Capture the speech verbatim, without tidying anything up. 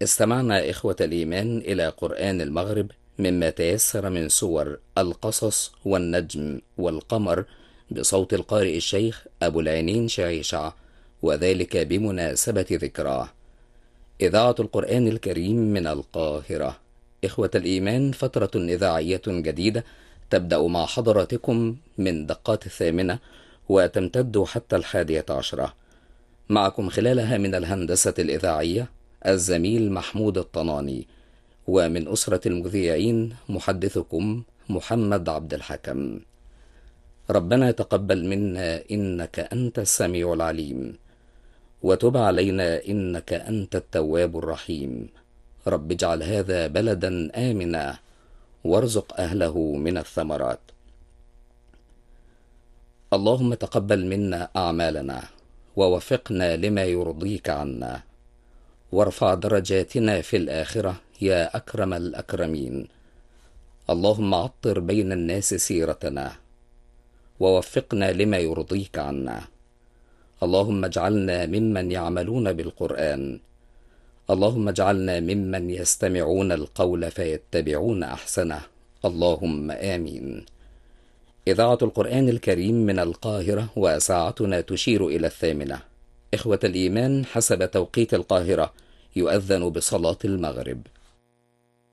استمعنا إخوة الإيمان إلى قرآن المغرب مما تيسر من سور القصص والنجم والقمر بصوت القارئ الشيخ أبو العينين شعيشع، وذلك بمناسبة ذكراه. إذاعة القرآن الكريم من القاهرة. إخوة الإيمان، فترة إذاعية جديدة تبدأ مع حضراتكم من دقات الثامنة وتمتد حتى الحادية عشرة. معكم خلالها من الهندسة الإذاعية الزميل محمود الطناني، ومن أسرة المذيعين محدثكم محمد عبد الحكم. ربنا تقبل منا إنك أنت السميع العليم، وتب علينا إنك أنت التواب الرحيم. رب اجعل هذا بلدا آمنا وارزق أهله من الثمرات. اللهم تقبل منا أعمالنا ووفقنا لما يرضيك عنا، وارفع درجاتنا في الآخرة يا أكرم الأكرمين. اللهم عطر بين الناس سيرتنا ووفقنا لما يرضيك عنا. اللهم اجعلنا ممن يعملون بالقرآن. اللهم اجعلنا ممن يستمعون القول فيتبعون أحسنه. اللهم آمين. إذاعة القرآن الكريم من القاهرة، وساعتنا تشير إلى الثامنة. إخوة الإيمان، حسب توقيت القاهرة يؤذن بصلاة المغرب،